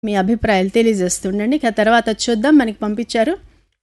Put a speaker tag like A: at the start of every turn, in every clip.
A: మీ అభిప్రాయాలు తెలియజేస్తుండండి. ఇక తర్వాత చూద్దాం మనకి పంపించారు.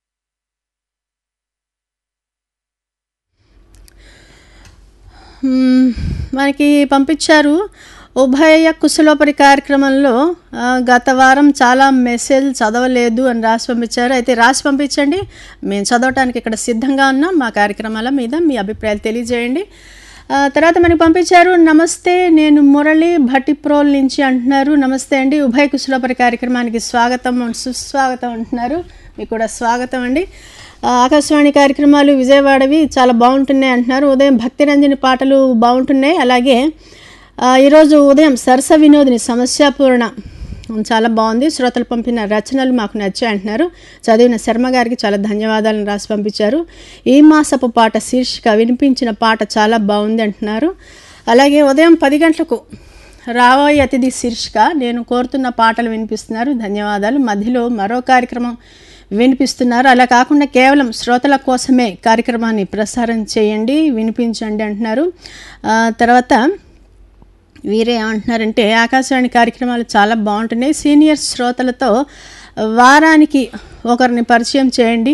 A: మనకి పంపించారు ఉభయ కుశలోపరి కార్యక్రమంలో గత వారం చాలా మెసేజ్ చదవలేదు అని రాసి పంపించారు. అయితే రాసి పంపించండి, మేము చదవటానికి ఇక్కడ సిద్ధంగా ఉన్నాం. మా కార్యక్రమాల మీద మీ అభిప్రాయాలు తెలియజేయండి. తర్వాత మనకి పంపించారు, నమస్తే నేను మురళి భట్టిప్రోల్ నుంచి అంటున్నారు. నమస్తే అండి, ఉభయ కుశలోపరి కార్యక్రమానికి స్వాగతం సుస్వాగతం అంటున్నారు. మీకు కూడా స్వాగతం అండి. ఆకాశవాణి కార్యక్రమాలు విజయవాడవి చాలా బాగుంటున్నాయి అంటున్నారు. ఉదయం భక్తిరంజని పాటలు బాగుంటున్నాయి. అలాగే ఈరోజు ఉదయం సరస వినోదిని సమస్యాపూర్ణ చాలా బాగుంది. శ్రోతలు పంపిన రచనలు మాకు నచ్చాయి అంటున్నారు. చదివిన శర్మ గారికి చాలా ధన్యవాదాలను రాసి పంపించారు. ఈ మాసపు పాట శీర్షిక వినిపించిన పాట చాలా బాగుంది అంటున్నారు. అలాగే ఉదయం 10 గంటలకు రాబోయే అతిథి శీర్షిక నేను కోరుతున్న పాటలు వినిపిస్తున్నారు. ధన్యవాదాలు. మధ్యలో మరో కార్యక్రమం వినిపిస్తున్నారు. అలా కాకుండా కేవలం శ్రోతల కోసమే కార్యక్రమాన్ని ప్రసారం చేయండి, వినిపించండి అంటున్నారు. తర్వాత వీరే ఏమంటున్నారంటే ఆకాశవాణి కార్యక్రమాలు చాలా బాగుంటున్నాయి. సీనియర్ శ్రోతలతో వారానికి ఒకరిని పరిచయం చేయండి,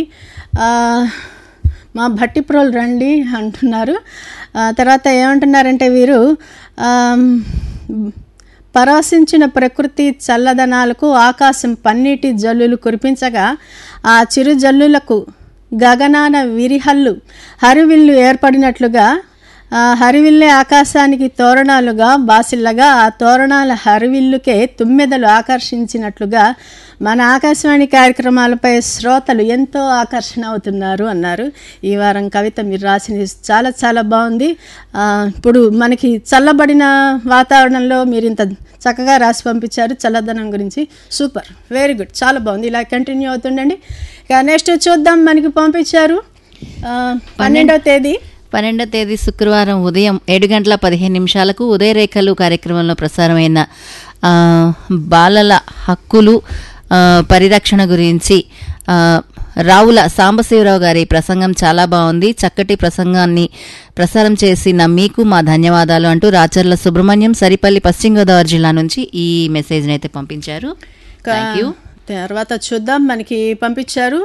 A: మా భట్టిప్రోలు రండి అంటున్నారు. తర్వాత ఏమంటున్నారంటే వీరు పరవశించిన ప్రకృతి చల్లదనాలకు ఆకాశం పన్నీటి జల్లులు కురిపించగా ఆ చిరు జల్లులకు గగనాన విరిహల్లు హరివిల్లు ఏర్పడినట్లుగా హరివిల్లే ఆకాశానికి తోరణాలుగా బాసిల్లగా ఆ తోరణాల హరివిల్లుకే తుమ్మెదలు ఆకర్షించినట్లుగా మన ఆకాశవాణి కార్యక్రమాలపై శ్రోతలు ఎంతో ఆకర్షణ అవుతున్నారు అన్నారు. ఈ వారం కవిత మీరు రాసిన చాలా చాలా బాగుంది. ఇప్పుడు మనకి చల్లబడిన వాతావరణంలో మీరు ఇంత చక్కగా రాసి పంపించారు చల్లదనం గురించి. సూపర్, వెరీ గుడ్, చాలా బాగుంది. ఇలా కంటిన్యూ అవుతుండండి. ఇక నెక్స్ట్ చూద్దాం. మనకి పంపించారు
B: 12వ తేదీ శుక్రవారం ఉదయం 7:15 ఉదయరేఖలు కార్యక్రమంలో ప్రసారమైన బాలల హక్కులు పరిరక్షణ గురించి రావుల సాంబశివరావు గారి ప్రసంగం చాలా బాగుంది. చక్కటి ప్రసంగాన్ని ప్రసారం చేసిన మీకు మా ధన్యవాదాలు అంటూ రాచర్ల సుబ్రహ్మణ్యం సరిపల్లి పశ్చిమ గోదావరి జిల్లా నుంచి ఈ మెసేజ్ని అయితే పంపించారు. Thank you.
A: తర్వాత చూద్దాం. మనకి పంపించారు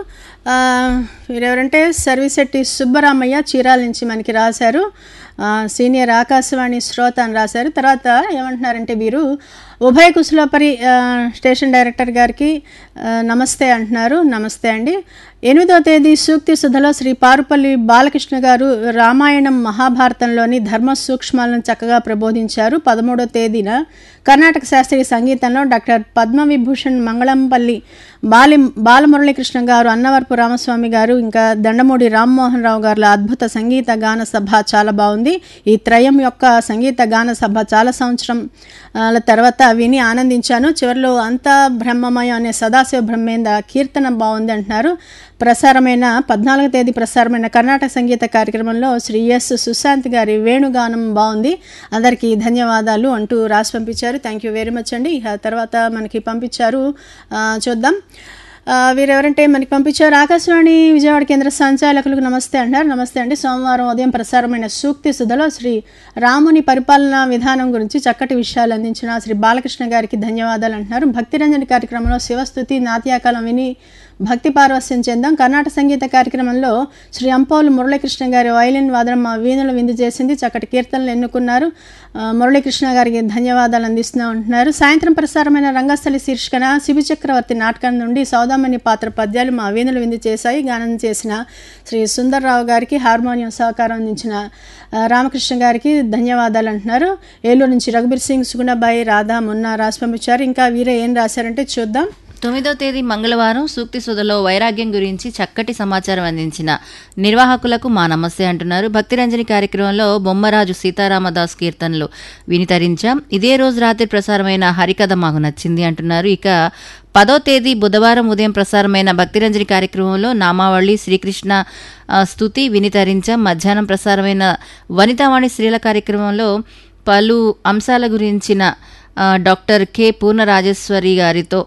A: వీరెవరంటే సర్వీసెట్టి సుబ్బరామయ్య చీరాల నుంచి మనకి రాశారు. సీనియర్ ఆకాశవాణి శ్రోత అని రాశారు. తర్వాత ఏమంటున్నారంటే వీరు ఉభయ కుశలోపరి స్టేషన్ డైరెక్టర్ గారికి నమస్తే అంటున్నారు. నమస్తే అండి. 8వ తేదీ సూక్తి సుధలో శ్రీ పారుపల్లి బాలకృష్ణ గారు రామాయణం మహాభారతంలోని ధర్మ సూక్ష్మాలను చక్కగా ప్రబోధించారు. 13వ తేదీన కర్ణాటక శాస్త్రీయ సంగీతంలో డాక్టర్ పద్మవిభూషణ్ మంగళంపల్లి బాలమురళీకృష్ణ గారు, అన్నవరపు రామస్వామి గారు, ఇంకా దండమూడి రామ్మోహన్ రావు గారుల అద్భుత సంగీత గాన సభ చాలా బాగుంది. ఈ త్రయం యొక్క సంగీత గాన సభ చాలా సంవత్సరం తర్వాత విని ఆనందించాను. చివరిలో అంతా బ్రహ్మమయం అనే సదాశివ బ్రహ్మేంద్ర కీర్తన బాగుంది అంటున్నారు. ప్రసారమైన 14వ తేదీ ప్రసారమైన కర్ణాటక సంగీత కార్యక్రమంలో శ్రీ ఎస్ సుశాంత్ గారి వేణుగానం బాగుంది, అందరికీ ధన్యవాదాలు అంటూ రాసి పంపించారు. థ్యాంక్ యూ వెరీ మచ్ అండి. తర్వాత మనకి పంపించారు, చూద్దాం. వీరెవరంటే మనకి పంపించారు ఆకాశవాణి విజయవాడ కేంద్ర సంచాలకులకు నమస్తే అంటారు. నమస్తే అండి. సోమవారం ఉదయం ప్రసారమైన సూక్తి సుధలో శ్రీ రాముని పరిపాలనా విధానం గురించి చక్కటి విషయాలు అందించిన శ్రీ బాలకృష్ణ గారికి ధన్యవాదాలు అంటున్నారు. భక్తిరంజని కార్యక్రమంలో శివస్తుతి నాట్యాకాలం విని భక్తి పారవస్యం చెందాం. కర్ణాటక సంగీత కార్యక్రమంలో శ్రీ అంపోలు మురళీకృష్ణ గారి వయలిన్ వాదనం మా వీణులు విందు చేసింది. చక్కటి కీర్తనలు ఎన్నుకున్నారు. మురళీకృష్ణ గారికి ధన్యవాదాలు అందిస్తూ ఉంటున్నారు. సాయంత్రం ప్రసారమైన రంగస్థలి శీర్షికన శిబి చక్రవర్తి నాటకం నుండి సౌదామణి పాత్ర పద్యాలు మా వీణులు విందు చేశాయి. గానం చేసిన శ్రీ సుందర్రావు గారికి హార్మోనియం సహకారం అందించిన రామకృష్ణ గారికి ధన్యవాదాలు అంటున్నారు. ఏలూరు నుంచి రఘుబీర్ సింగ్, సుగుణబాయి, రాధా, మున్నా రాసి పంపించారు. ఇంకా వీరే ఏం రాశారంటే చూద్దాం.
B: 9వ తేదీ మంగళవారం సూక్తి సుధలో వైరాగ్యం గురించి చక్కటి సమాచారం అందించిన నిర్వాహకులకు మా నమస్తే అంటున్నారు. భక్తిరంజని కార్యక్రమంలో బొమ్మరాజు సీతారామదాస్ కీర్తనలు వినితరించాం. ఇదే రోజు రాత్రి ప్రసారమైన హరికథ మాకు నచ్చింది అంటున్నారు. ఇక 10వ తేదీ బుధవారం ఉదయం ప్రసారమైన భక్తిరంజని కార్యక్రమంలో నామావళి శ్రీకృష్ణ స్తుతి వినితరించాం. మధ్యాహ్నం ప్రసారమైన వనితావాణి స్త్రీల కార్యక్రమంలో పలు అంశాల గురించిన డాక్టర్ కె పూర్ణరాజేశ్వరి గారితో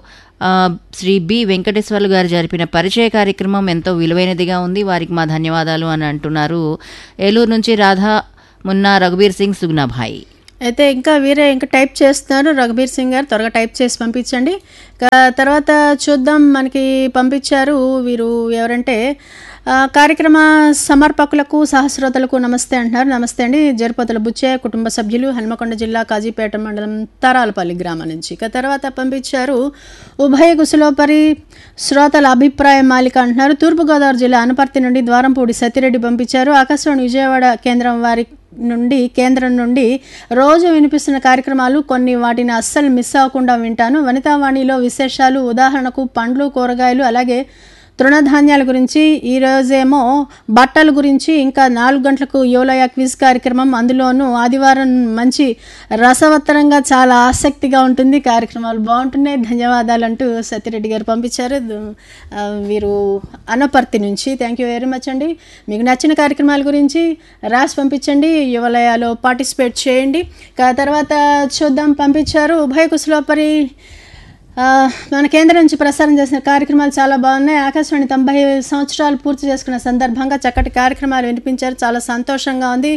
B: శ్రీ బి వెంకటేశ్వర్లు గారు జరిపిన పరిచయ కార్యక్రమం ఎంతో విలువైనదిగా ఉంది, వారికి మా ధన్యవాదాలు అని అంటున్నారు. ఏలూరు నుంచి రాధా, మున్నా, రఘుబీర్ సింగ్, సుగ్నాభాయి.
A: అయితే ఇంకా వీరే ఇంకా టైప్ చేస్తున్నారు. రఘుబీర్ సింగ్ గారు త్వరగా టైప్ చేసి పంపించండి. తర్వాత చూద్దాం మనకి పంపించారు వీరు ఎవరంటే కార్యక్రమ సమర్పకులకు సహస్రోతలకు నమస్తే అంటున్నారు. నమస్తే అండి. జరుపతుల బుచ్చయ్య కుటుంబ సభ్యులు, హన్మకొండ జిల్లా కాజీపేట మండలం తరాలపల్లి గ్రామం నుంచి. తర్వాత పంపించారు ఉభయ కుశలోపరి శ్రోతల అభిప్రాయ మాలిక అంటున్నారు. తూర్పుగోదావరి జిల్లా అనపర్తి నుండి ద్వారంపూడి సత్యరెడ్డి పంపించారు. ఆకాశవాణి విజయవాడ కేంద్రం నుండి రోజు వినిపిస్తున్న కార్యక్రమాలు కొన్ని వాటిని అస్సలు మిస్ అవ్వకుండా వింటాను. వనితావాణిలో విశేషాలు, ఉదాహరణకు పండ్లు, కూరగాయలు, అలాగే తృణధాన్యాల గురించి, ఈరోజేమో బట్టల గురించి, ఇంకా 4 గంటలకు యోలయ క్విజ్ కార్యక్రమం, అందులోనూ ఆదివారం మంచి రసవత్తరంగా చాలా ఆసక్తిగా ఉంటుంది. కార్యక్రమాలు బాగుంటున్నాయి, ధన్యవాదాలు అంటూ సత్యరెడ్డి గారు పంపించారు. వీరు అనపర్తి నుంచి. థ్యాంక్ యూ వెరీ మచ్ అండి. మీకు నచ్చిన కార్యక్రమాల గురించి రాసి పంపించండి, యువలయాలో పార్టిసిపేట్ చేయండి. తర్వాత చూద్దాం పంపించారు ఉభయ కుశలోపరి మన కేంద్రం నుంచి ప్రసారం చేసిన కార్యక్రమాలు చాలా బాగున్నాయి. ఆకాశవాణి 90 సంవత్సరాలు పూర్తి చేసుకున్న సందర్భంగా చక్కటి కార్యక్రమాలు వినిపించారు. చాలా సంతోషంగా ఉంది.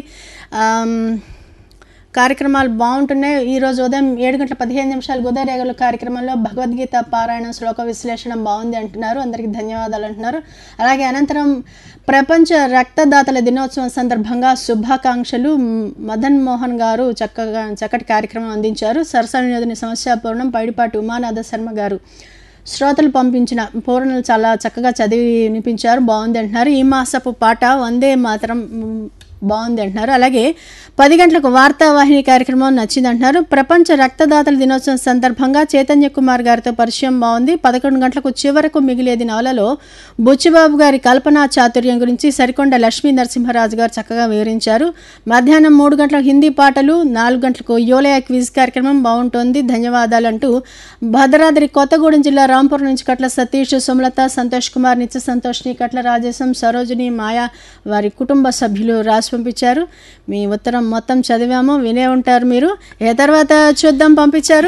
A: కార్యక్రమాలు బాగుంటున్నాయి. ఈరోజు ఉదయం 7:15 గోదారేగలు కార్యక్రమంలో భగవద్గీత పారాయణం, శ్లోక విశ్లేషణ బాగుంది అంటున్నారు. అందరికీ ధన్యవాదాలు అంటున్నారు. అలాగే అనంతరం ప్రపంచ రక్తదాతల దినోత్సవం సందర్భంగా శుభాకాంక్షలు. మదన్ మోహన్ గారు చక్కటి కార్యక్రమం అందించారు. సరస వినోదిని సమస్య పూర్ణం పైడిపాటి ఉమానాథ శర్మ గారు శ్రోతలు పంపించిన పూర్ణలు చాలా చక్కగా చదివి వినిపించారు, బాగుంది అంటున్నారు. ఈ మాసపు పాట వందే మాతరం బాగుంది అంటున్నారు. అలాగే 10 గంటలకు వార్తావాహిని కార్యక్రమం నచ్చింది అంటున్నారు. ప్రపంచ రక్తదాతల దినోత్సవం సందర్భంగా చైతన్య కుమార్ గారితో పరిచయం బాగుంది. 11 గంటలకు చివరకు మిగిలేది నవలలో బుచ్చిబాబు గారి కల్పనా చాతుర్యం గురించి సరికొండ లక్ష్మీ నరసింహరాజు గారు చక్కగా వివరించారు. మధ్యాహ్నం 3 గంటలకు హిందీ పాటలు, 4 గంటలకు యోలయ క్విజ్ కార్యక్రమం బాగుంటుంది, ధన్యవాదాలు అంటూ భద్రాద్రి కొత్తగూడెం జిల్లా రాంపూర్ నుంచి కట్ల సతీష్, సుమలత, సంతోష్ కుమార్, నిత్య సంతోష్ని, కట్ల రాజేశం, సరోజిని, మాయా వారి కుటుంబ సభ్యులు రాసి పంపించారు. మీ ఉత్తరం మొత్తం చదివాము, వినే ఉంటారు మీరు. తర్వాత చూద్దాం పంపించారు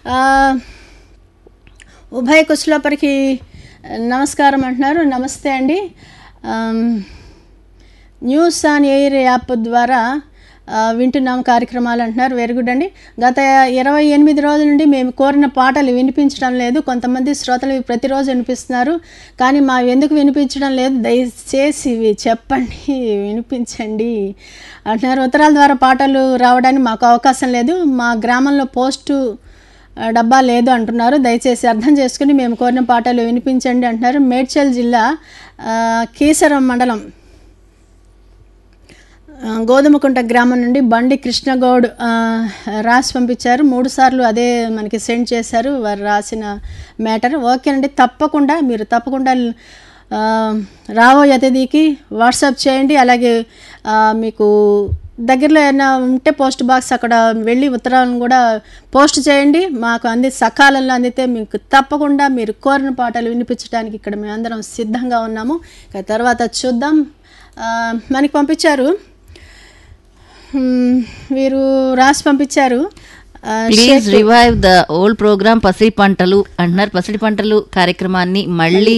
A: ఉభయ కుశలోపరికి నమస్కారం అంటున్నారు. నమస్తే అండి. న్యూస్ ఆన్ ఎయిర్ యాప్ ద్వారా వింటున్నాం కార్యక్రమాలు అంటున్నారు. వెరీ గుడ్ అండి. గత 28 రోజుల నుండి మేము కోరిన పాటలు వినిపించడం లేదు. కొంతమంది శ్రోతలు ప్రతిరోజు వినిపిస్తున్నారు, కానీ మా ఎందుకు వినిపించడం లేదు, దయచేసి చెప్పండి, వినిపించండి అంటున్నారు. ఉత్తరాల ద్వారా పాటలు రావడానికి మాకు అవకాశం లేదు. మా గ్రామంలో పోస్టు డబ్బా లేదు అంటున్నారు. దయచేసి అర్థం చేసుకుని మేము కోరిన పాటలు వినిపించండి అంటున్నారు. మేడ్చల్ జిల్లా కీసరం మండలం గోధుమకుంట గ్రామం నుండి బండి కృష్ణగౌడ్ రాసి పంపించారు. 3 సార్లు అదే మనకి సెండ్ చేశారు వారు రాసిన మ్యాటర్. ఓకేనండి, తప్పకుండా మీరు రాబోయే అతిథికి వాట్సాప్ చేయండి. అలాగే మీకు దగ్గరలో ఏమైనా ఉంటే పోస్ట్ బాక్స్ అక్కడ వెళ్ళి ఉత్తరాలను కూడా పోస్ట్ చేయండి. మాకు సకాలంలో అందితే మీకు తప్పకుండా మీరు కోరిన పాటలు వినిపించడానికి ఇక్కడ మేమందరం సిద్ధంగా ఉన్నాము. తర్వాత చూద్దాం మనకి పంపించారు వీరు రాసి పంపించారు.
B: Please revive the old programme పసిడి పంటలు అంటున్నారు. పసిడి పంటలు కార్యక్రమాన్ని మళ్ళీ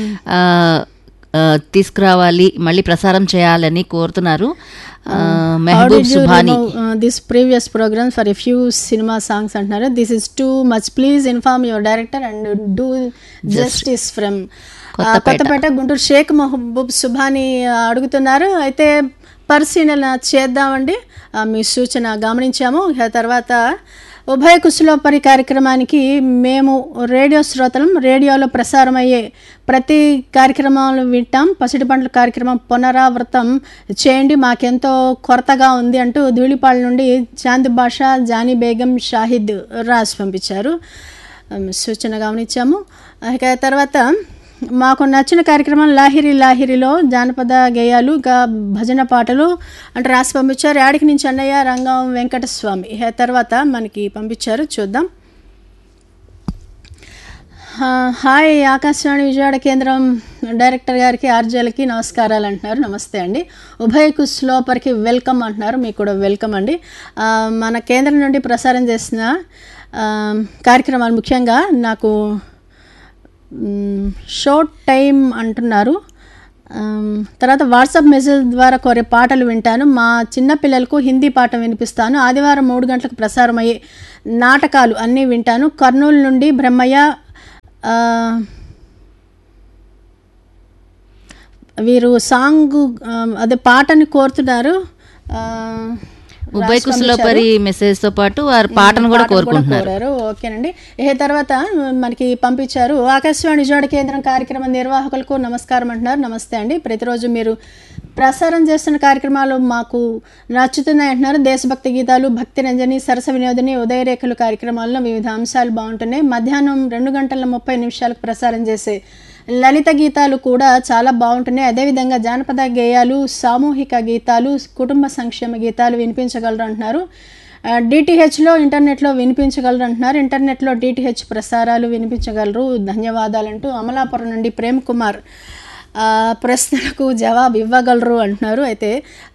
B: తీసుకురావాలి, మళ్ళీ ప్రసారం చేయాలని కోరుతున్నారు. Mehboob Subhani
A: this previous programme for a few cinema songs అంటున్నారు. This is too much, please inform your director and do justice from Kothapeta Guntur. Sheikh Mehboob Subhani అడుగుతున్నారు. అయితే పరిశీలన చేద్దామండి, మీ సూచన గమనించాము. తర్వాత ఉభయ కుశలోపరి కార్యక్రమానికి మేము రేడియో శ్రోతలం, రేడియోలో ప్రసారమయ్యే ప్రతి కార్యక్రమాలు వింటాం. పసిడి పంటల కార్యక్రమం పునరావృతం చేయండి, మాకెంతో కొరతగా ఉంది అంటూ ధూళిపాళ నుండి చాంద్ బాషా, జానీ బేగం, షాహిద్ రాసి పంపించారు. సూచన గమనించాము. తర్వాత మాకు నచ్చిన కార్యక్రమం లాహిరిలో జానపద గేయాలు, ఇంకా భజన పాటలు అంటే రాసి పంపించారు. యాడికి నుంచి అన్నయ్య, రంగం వెంకటస్వామి. తర్వాత మనకి పంపించారు, చూద్దాం. హాయ్ ఆకాశవాణి విజయవాడ కేంద్రం డైరెక్టర్ గారికి, ఆర్జేలకి నమస్కారాలు అంటున్నారు. నమస్తే అండి. ఉభయ కుశలోపరికి వెల్కమ్ అంటున్నారు. మీకు కూడా వెల్కమ్ అండి. మన కేంద్రం నుండి ప్రసారం చేసిన కార్యక్రమాలు ముఖ్యంగా నాకు షార్ట్ టైం అంటున్నారు. తర్వాత వాట్సాప్ మెసేజ్ ద్వారా కోరే పాటలు వింటాను. మా చిన్నపిల్లలకు హిందీ పాఠం వినిపిస్తాను. ఆదివారం 3 గంటలకు ప్రసారం అయ్యే నాటకాలు అన్నీ వింటాను. కర్నూలు నుండి బ్రహ్మయ్య, వీరు సాంగ్ అదే పాటని కోరుతున్నారు.
B: ఉభయ కుశలోపరి మెసేజ్ తో పాటు వారు పాటను కూడా కోరుకుంటున్నారు.
A: ఓకేనండి. తర్వాత మనకి పంపించారు, ఆకాశవాణి విజయవాడ కేంద్రం కార్యక్రమం నిర్వాహకులకు నమస్కారం అంటున్నారు. నమస్తే అండి. ప్రతిరోజు మీరు ప్రసారం చేస్తున్న కార్యక్రమాలు మాకు నచ్చుతున్నాయి అంటున్నారు. దేశభక్తి గీతాలు, భక్తి రంజని, సరస వినోదిని, ఉదయరేఖలు కార్యక్రమాల్లో వివిధ అంశాలు బాగుంటున్నాయి. మధ్యాహ్నం 2:30 ప్రసారం చేసే లలిత గీతాలు కూడా చాలా బాగుంటున్నాయి. అదేవిధంగా జానపద గేయాలు, సామూహిక గీతాలు, కుటుంబ సంక్షేమ గీతాలు వినిపించగలరు అంటున్నారు. డిటిహెచ్లో ఇంటర్నెట్లో వినిపించగలరు అంటున్నారు. ఇంటర్నెట్లో డిటిహెచ్ ప్రసారాలు వినిపించగలరు. ధన్యవాదాలంటూ అమలాపురం నుండి ప్రేమ్ కుమార్ ప్రశ్నలకు జవాబు ఇవ్వగలరు అంటున్నారు. అయితే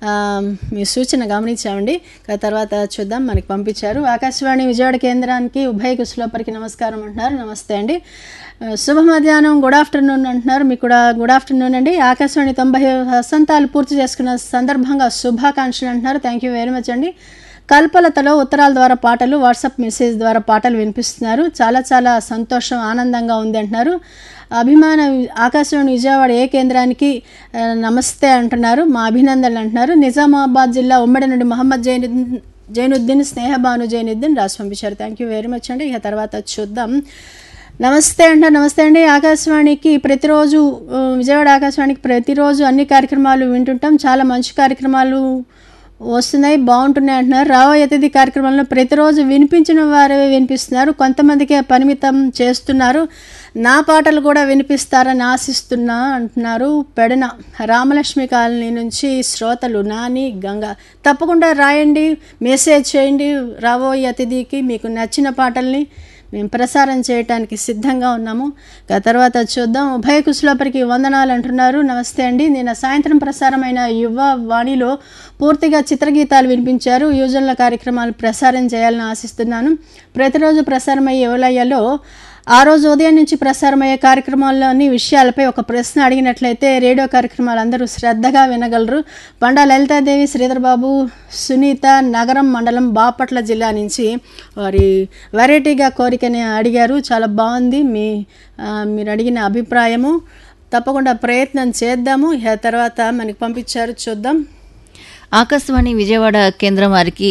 A: మీ సూచన గమనించామండి. తర్వాత చూద్దాం, మనకి పంపించారు. ఆకాశవాణి విజయవాడ కేంద్రానికి ఉభయ కుశలోపరికి నమస్కారం అంటున్నారు. నమస్తే అండి. శుభ మధ్యాహ్నం, గుడ్ ఆఫ్టర్నూన్ అంటున్నారు. మీకు కూడా గుడ్ ఆఫ్టర్నూన్ అండి. ఆకాశవాణి 90 వసంతాలు పూర్తి చేసుకున్న సందర్భంగా శుభాకాంక్షలు అంటున్నారు. థ్యాంక్ యూ వెరీ మచ్ అండి. కల్పలతలో ఉత్తరాల ద్వారా పాటలు, వాట్సాప్ మెసేజ్ ద్వారా పాటలు వినిపిస్తున్నారు. చాలా చాలా సంతోషం, ఆనందంగా ఉంది అంటున్నారు. అభిమాన ఆకాశవాణి విజయవాడ ఏ కేంద్రానికి నమస్తే అంటున్నారు. మా అభినందనలు అంటున్నారు. నిజామాబాద్ జిల్లా ఉమ్మడి నుండి మహమ్మద్ జైనుద్దీన్, స్నేహబాను జైనుద్దీన్ రాసి పంపించారు. థ్యాంక్ యూ వెరీ మచ్ అండి. ఇక తర్వాత చూద్దాం. నమస్తే అంటారు. నమస్తే అండి. ఆకాశవాణికి ప్రతిరోజు విజయవాడ ఆకాశవాణికి ప్రతిరోజు అన్ని కార్యక్రమాలు వింటుంటాం. చాలా మంచి కార్యక్రమాలు వస్తున్నాయి, బాగుంటున్నాయి అంటున్నారు. రాబోయే అతిథి కార్యక్రమంలో ప్రతిరోజు వినిపించిన వారే వినిపిస్తున్నారు, కొంతమందికే పరిమితం చేస్తున్నారు. నా పాటలు కూడా వినిపిస్తారని ఆశిస్తున్నా అంటున్నారు. పెడన రామలక్ష్మి కాలనీ నుంచి శ్రోతలు నాని, గంగ. తప్పకుండా రాయండి, మెసేజ్ చేయండి. రాబోయే అతిథికి మీకు నచ్చిన పాటల్ని మేము ప్రసారం చేయడానికి సిద్ధంగా ఉన్నాము. తర్వాత చూద్దాం. ఉభయ కుశలోపరికి వందనాలు అంటున్నారు. నమస్తే అండి. నిన్న సాయంత్రం ప్రసారమైన యువ వాణిలో పూర్తిగా చిత్రగీతాలు వినిపించారు. యువజనుల కార్యక్రమాలు ప్రసారం చేయాలని ఆశిస్తున్నాను. ప్రతిరోజు ప్రసారమయ్యే యువలయ్యలో ఆ రోజు ఉదయం నుంచి ప్రసారమయ్యే కార్యక్రమాల్లోని విషయాలపై ఒక ప్రశ్న అడిగినట్లయితే రేడియో కార్యక్రమాలు అందరూ శ్రద్ధగా వినగలరు. పండా లలితాదేవి, శ్రీధర్బాబు, సునీత, నగరం మండలం, బాపట్ల జిల్లా నుంచి వారి వెరైటీగా కోరికని అడిగారు. చాలా బాగుంది మీరు అడిగిన అభిప్రాయము. తప్పకుండా ప్రయత్నం చేద్దాము. తర్వాత మనకి పంపించారు, చూద్దాం.
B: ఆకాశవాణి విజయవాడ కేంద్రం వారికి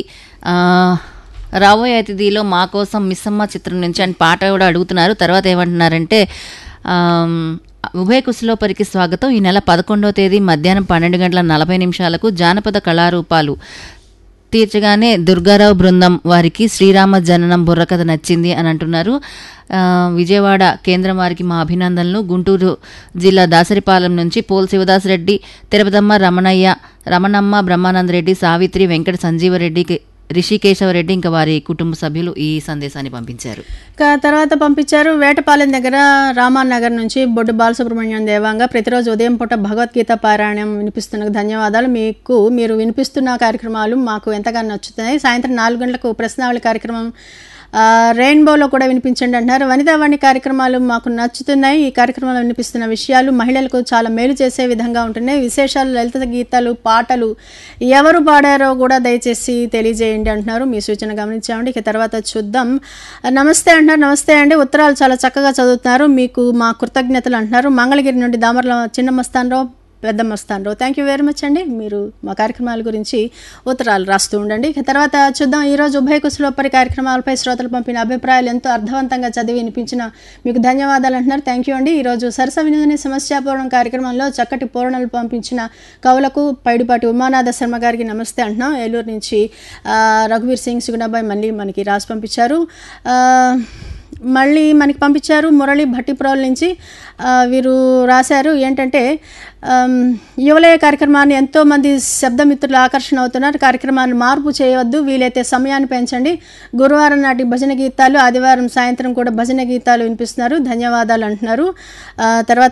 B: రాబోయే అతిథిలో మా కోసం మిస్సమ్మ చిత్రం నుంచి అని పాట కూడా అడుగుతున్నారు. తర్వాత ఏమంటున్నారంటే, ఉభయ కుశలోపరికి స్వాగతం. ఈ నెల 11వ తేదీ మధ్యాహ్నం 12:40 జానపద కళారూపాలు తీర్చగానే దుర్గారావు బృందం వారికి శ్రీరామ జననం బుర్రకథ నచ్చింది అని అంటున్నారు. విజయవాడ కేంద్రం వారికి మా అభినందనలు. గుంటూరు జిల్లా దాసరిపాలెం నుంచి పోల్ శివదాసరెడ్డి, తిరుపతమ్మ, రమణమ్మ, బ్రహ్మానందరెడ్డి, సావిత్రి, వెంకట సంజీవరెడ్డి, రిషికేశవరెడ్డి ఇంకా వారి కుటుంబ సభ్యులు ఈ సందేశాన్ని పంపించారు.
A: తర్వాత పంపించారు. వేటపాలెం దగ్గర రామానగర్ నుంచి బొడ్డు బాలసుబ్రహ్మణ్యం దేవాంగ. ప్రతిరోజు ఉదయం పూట భగవద్గీత పారాయణం వినిపిస్తున్న ధన్యవాదాలు. మీరు వినిపిస్తున్న కార్యక్రమాలు మాకు ఎంతగానో నచ్చుతున్నాయి. సాయంత్రం 4 గంటలకు ప్రశ్నావళి కార్యక్రమం రెయిన్బోలో కూడా వినిపించండి అంటున్నారు. వనితావాణి కార్యక్రమాలు మాకు నచ్చుతున్నాయి. ఈ కార్యక్రమంలో వినిపిస్తున్న విషయాలు మహిళలకు చాలా మేలు చేసే విధంగా ఉంటున్నాయి. విశేషాలు, లలిత గీతాలు, పాటలు ఎవరు పాడారో కూడా దయచేసి తెలియజేయండి అంటున్నారు. మీ సూచన గమనించామండి. ఇక తర్వాత చూద్దాం. నమస్తే అంటున్నారు. నమస్తే అండి. ఉత్తరాలు చాలా చక్కగా చదువుతున్నారు. మీకు మా కృతజ్ఞతలు అంటున్నారు. మంగళగిరి నుండి దామర్ల చిన్న మస్తాన్రావు, పెద్ద Mastan Rao. Thank you very much అండి. మీరు మా కార్యక్రమాల గురించి ఉత్తరాలు రాస్తూ ఉండండి. తర్వాత చూద్దాం. ఈరోజు ఉభయ కుశలోపరి కార్యక్రమాలపై శ్రోతలు పంపిన అభిప్రాయాలు ఎంతో అర్థవంతంగా చదివి వినిపించిన మీకు ధన్యవాదాలు అంటున్నారు. థ్యాంక్ యూ అండి. ఈరోజు సరస వినోదిని సమస్యాపూర్ణం కార్యక్రమంలో చక్కటి పూరణలు పంపించిన కవులకు పైడిపాటి ఉమానాథ శర్మ గారికి నమస్తే అంటున్నాం. ఏలూరు నుంచి రఘువీర్ సింగ్ సుగుణాబాయ్ మళ్ళీ మనకి రాసి పంపించారు. మళ్ళీ మనకి పంపించారు మురళి భట్టిప్రోల్ నుంచి. వీరు రాశారు ఏంటంటే, యువలయ కార్యక్రమాన్ని ఎంతోమంది శబ్దమిత్రులు ఆకర్షణ అవుతున్నారు. కార్యక్రమాన్ని మార్పు చేయవద్దు, వీలైతే సమయాన్ని పెంచండి. గురువారం నాటి భజన గీతాలు, ఆదివారం సాయంత్రం కూడా భజన గీతాలు వినిపిస్తున్నారు. ధన్యవాదాలు అంటున్నారు. తర్వాత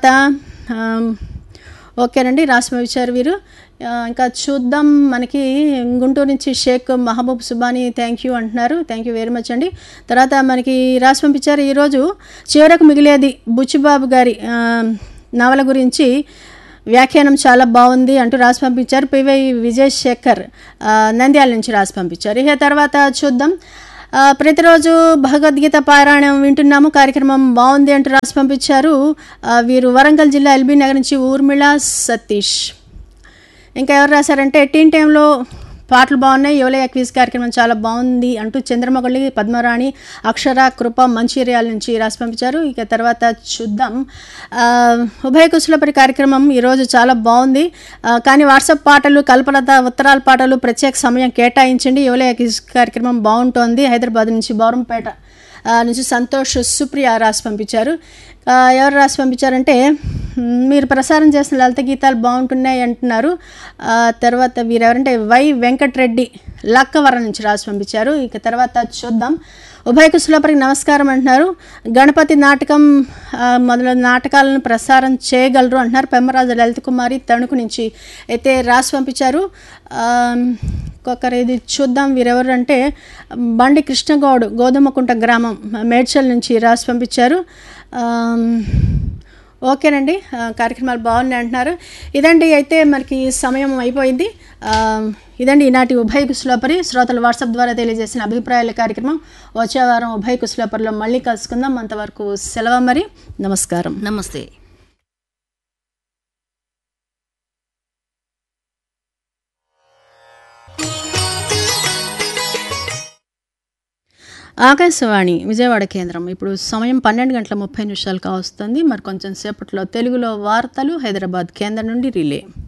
A: ఓకేనండి, రాసి పంపించారు వీరు. ఇంకా చూద్దాం. మనకి గుంటూరు నుంచి షేక్ మహబూబ్ సుబానీ థ్యాంక్ యూ అంటున్నారు. థ్యాంక్ యూ వెరీ మచ్ అండి. తర్వాత మనకి రాసి పంపించారు. ఈరోజు చివరకు మిగిలేది బుచ్చిబాబు గారి నవల గురించి వ్యాఖ్యానం చాలా బాగుంది అంటూ రాసి పంపించారు. పివై విజయశేఖర్ నంద్యాల నుంచి రాసి పంపించారు. ఇక తర్వాత చూద్దాం. ప్రతిరోజు భగవద్గీత పారాయణం వింటున్నాము, కార్యక్రమం బాగుంది అంటూ రాసి పంపించారు. వీరు వరంగల్ జిల్లా ఎల్బీ నగర్ నుంచి ఊర్మిళ సతీష్. ఇంకా ఎవరు రాశారంటే టీన్ టైంలో పాటలు బాగున్నాయి, యువలయ క్విజ్ కార్యక్రమం చాలా బాగుంది అంటూ చంద్రమగళి, పద్మరాణి, అక్షర, కృప మంచిర్యాల నుంచి రాసి పంపించారు. ఇక తర్వాత చూద్దాం. ఉభయ కుశలపరి కార్యక్రమం ఈరోజు చాలా బాగుంది, కానీ వాట్సాప్ పాటలు, కల్పలత ఉత్తరాల పాటలు ప్రత్యేక సమయం కేటాయించండి, యువలయ క్విజ్ కార్యక్రమం బాగుంటోంది. హైదరాబాద్ నుంచి బౌరంపేట నుంచి సంతోష్ సుప్రియ రాసి పంపించారు. ఎవరు రాసి పంపించారంటే మీరు ప్రసారం చేసిన లలిత గీతాలు బాగుంటున్నాయి అంటున్నారు. తర్వాత వీరెవరంటే వై వెంకటరెడ్డి లక్కవరం నుంచి రాసి పంపించారు. ఇక తర్వాత చూద్దాం. ఉభయ కుశలపరికి నమస్కారం అంటున్నారు. గణపతి నాటకం మొదలైన నాటకాలను ప్రసారం చేయగలరు అంటున్నారు. పెమ్మరాజు లలిత కుమారి తణుకు నుంచి అయితే రాసి పంపించారు. ఇంకొకరు ఇది చూద్దాం. వీరెవరు అంటే బండి కృష్ణగౌడ్, గోధుమకుంట గ్రామం, మేడ్చల్ నుంచి రాసి పంపించారు. ఓకేనండి, కార్యక్రమాలు బాగున్నాయి అంటున్నారు. ఇదండి, అయితే మనకి సమయం అయిపోయింది. ఇదండి ఈనాటి ఉభయ కుశలపరి శ్రోతలు వాట్సాప్ ద్వారా తెలియజేసిన అభిప్రాయాల కార్యక్రమం. వచ్చే వారం ఉభయ కుశలపరిలో మళ్ళీ కలుసుకుందాం. అంతవరకు సెలవు, మరి నమస్కారం.
B: నమస్తే.
A: ఆకాశవాణి విజయవాడ కేంద్రం. ఇప్పుడు సమయం 12:30 కావస్తుంది. మరి కొంచెం సేపట్లో తెలుగులో వార్తలు హైదరాబాద్ కేంద్రం నుండి రిలే.